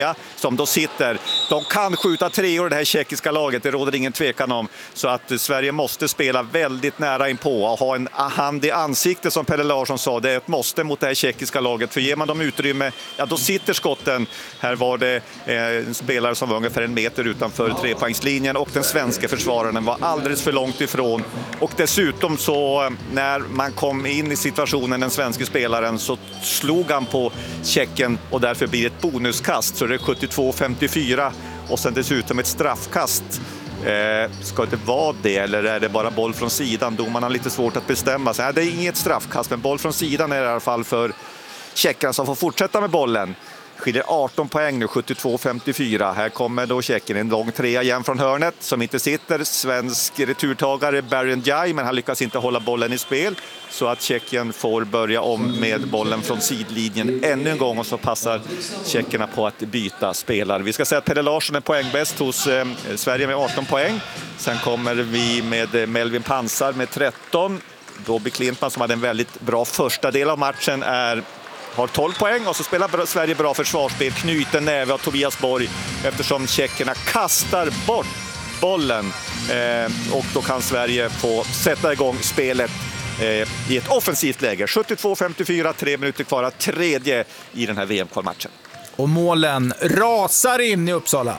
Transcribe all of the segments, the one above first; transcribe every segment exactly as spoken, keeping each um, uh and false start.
som då sitter. De kan skjuta tre år det här tjeckiska laget, det råder ingen tvekan om. Så att Sverige måste spela väldigt nära inpå och ha en hand i ansikte som Pelle Larsson sa. Det är ett måste mot det här tjeckiska laget. För ger man dem utrymme, ja då sitter skotten. Här var det eh, en spelare som var ungefär en meter utanför trepoängslinjen och den svenska försvararen var alldeles för långt ifrån. Och dessutom så när man kom in i situationen, den svenska spelaren, så slog han på tjecken och därför blir det ett bonuskast. Så det är sjuttiotvå femtiofyra och sen dessutom ett straffkast. Eh, ska det vara det eller är det bara boll från sidan? Domarna har lite svårt att bestämma sig. Nej, det är inget straffkast, men boll från sidan är det i alla fall för tjeckarna som får fortsätta med bollen. Skiljer arton poäng nu, sjuttiotvå femtiofyra. Här kommer då Tjeckien en lång trea igen från hörnet som inte sitter. Svensk returtagare Barry Njai, men han lyckas inte hålla bollen i spel. Så att Tjeckien får börja om med bollen från sidlinjen ännu en gång och så passar tjeckerna på att byta spelare. Vi ska säga att Pelle Larsson är poängbäst hos eh, Sverige med arton poäng. Sen kommer vi med Melvin Pansar med tretton. Dobby Klintman som hade en väldigt bra första del av matchen är... har tolv poäng och så spelar Sverige bra försvarsspel, knyter näve av Tobias Borg eftersom tjeckerna kastar bort bollen eh, och då kan Sverige få sätta igång spelet eh, i ett offensivt läge. sjuttiotvå femtiofyra, tre minuter kvar, tredje i den här V M-kvalmatchen. Och målen rasar in i Uppsala.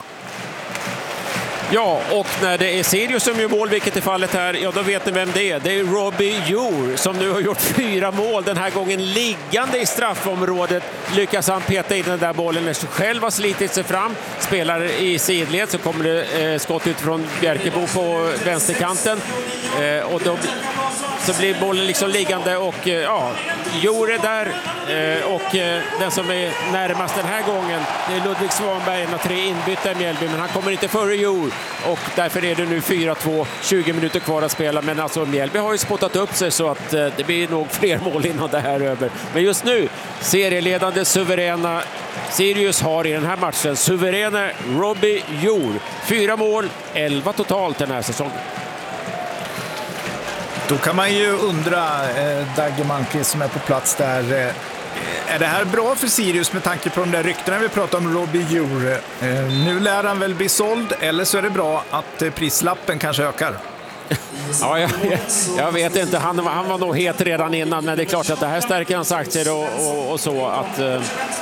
Ja, och när det är Sirius som gör mål, vilket är fallet här, ja då vet ni vem det är. Det är Robbie Djur som nu har gjort fyra mål, den här gången liggande i straffområdet. Lyckas han peta in den där bollen när han själv har slitit sig fram. Spelar i sidled så kommer det eh, skott ut från Bjärkebo på vänsterkanten. Eh, och då så blir bollen liksom liggande och eh, ja, Djur är där. Eh, och eh, den som är närmast den här gången det är Ludvig Svanberg, en av tre inbytta i Mjällby, men han kommer inte före Djur. Och därför är det nu fyra två, tjugo minuter kvar att spela. Men alltså Mjällby har ju spottat upp sig så att eh, det blir nog fler mål innan det här är över. Men just nu, serieledande suveräna Sirius har i den här matchen suveräna Robbie Djur. Fyra mål, elva totalt den här säsongen. Då kan man ju undra, eh, Dagge Malmqvist som är på plats där, eh, är det här bra för Sirius med tanke på de där ryktena vi pratar om Robbie Djur? Eh, nu lär han väl bli såld, eller så är det bra att eh, prislappen kanske ökar? Ja, jag, jag vet inte, han, han var nog het redan innan, men det är klart att det här stärker hans aktier och, och, och så att... Eh,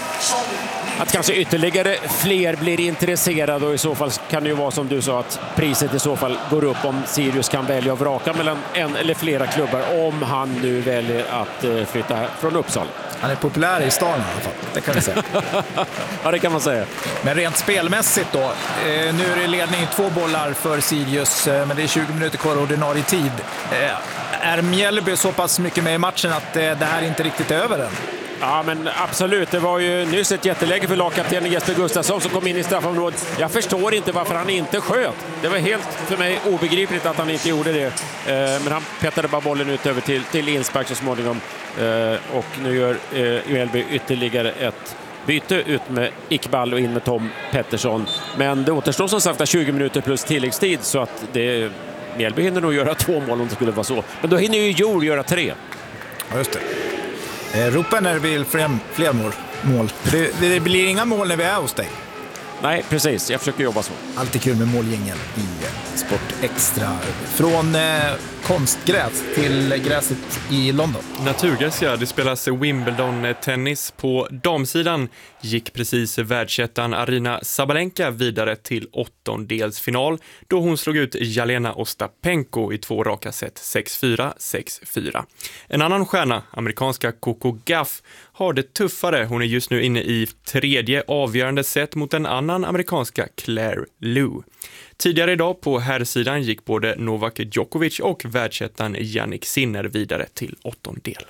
Att kanske ytterligare fler blir intresserade och i så fall kan det ju vara som du sa att priset i så fall går upp om Sirius kan välja att vraka mellan en eller flera klubbar om han nu väljer att flytta från Uppsala. Han är populär i stan i alla fall, det kan vi säga. Ja, det kan man säga. Men rent spelmässigt då, eh, nu är det ledning två bollar för Sirius, eh, men det är tjugo minuter kvar ordinarie tid. Eh, är Mjällby så pass mycket med i matchen att eh, det här inte riktigt är över än? Ja, men absolut. Det var ju nyss ett jätteläge för lagkaptenen Jesper Gustafsson som kom in i straffområdet. Jag förstår inte varför han inte sköt. Det var helt för mig obegripligt att han inte gjorde det. Men han petade bara bollen ut över till, till inspark så småningom. Och nu gör Mjällby ytterligare ett byte ut med Iqbal och in med Tom Pettersson. Men det återstår som sagt tjugo minuter plus tilläggstid så att det, Mjällby hinner nog göra två mål om det skulle vara så. Men då hinner ju Djur göra tre. Ja, just det. Eh, ropa när det blir fler, fler mål. mål. Det, det blir inga mål när vi är hos dig. Nej, precis. Jag försöker jobba så. Alltid kul med målgängen i Sport Extra. Från eh, konstgräs till gräset i London. Naturgräs, ja. Det spelas Wimbledon-tennis. På damsidan gick precis världsettan Arina Sabalenka vidare till åttondelsfinal då hon slog ut Jelena Ostapenko i två raka set sex fyra, sex fyra. En annan stjärna, amerikanska Coco Gauff, har det tuffare. Hon är just nu inne i tredje avgörande set mot en annan amerikanska Claire Liu. Tidigare idag på herrsidan gick både Novak Djokovic och världsettan Jannik Sinner vidare till åttondel.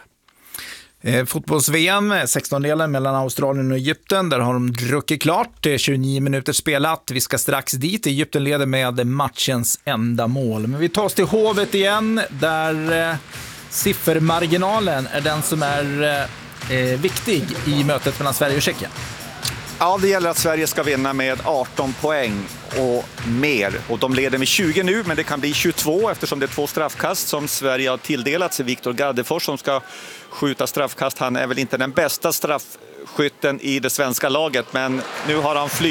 Eh, Fotbolls-V M, sextondelen mellan Australien och Egypten. Där har de druckit klart. Det är tjugonio minuter spelat. Vi ska strax dit. Egypten leder med matchens enda mål. Men vi tar oss till Hovet igen. Där eh, siffermarginalen är den som är eh, viktig i mötet mellan Sverige och Tjeckien. Ja, det gäller att Sverige ska vinna med arton poäng och mer. Och de leder med tjugo nu, men det kan bli tjugotvå eftersom det är två straffkast som Sverige har tilldelats. Viktor Gaddefors som ska skjuta straffkast. Han är väl inte den bästa straff skytten i det svenska laget. Men nu har han flyt